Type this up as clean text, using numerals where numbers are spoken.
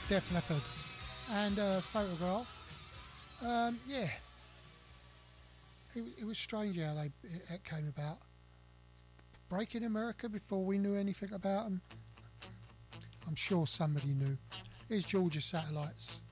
Def Leppard, and Photograph. Yeah, it was strange how it came about. Breaking America before we knew anything about them. I'm sure somebody knew. Here's Georgia Satellites.